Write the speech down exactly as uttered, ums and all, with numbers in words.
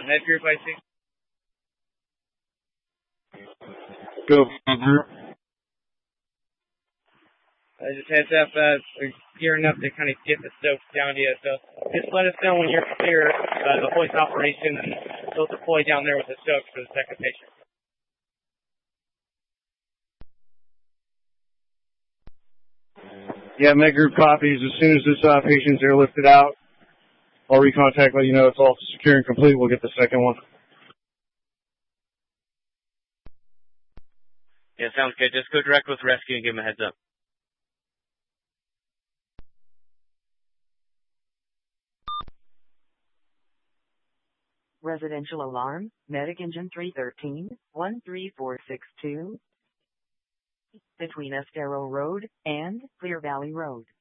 Med Group, I see. Go Med Group. Uh, just heads up, uh, we're gearing up to kind of get the Stokes down to you, so just let us know when you're clear. Uh, the hoist operation, and they'll deploy down there with the Stokes for the second patient. Yeah, Med Group copies. As soon as this uh, patient's airlifted out, I'll recontact, let you know it's all secure and complete. We'll get the second one. Yeah, sounds good. Just go direct with rescue and give them a heads up. Residential alarm, medic engine three thirteen, one three four six two, between Estero Road and Clear Valley Road.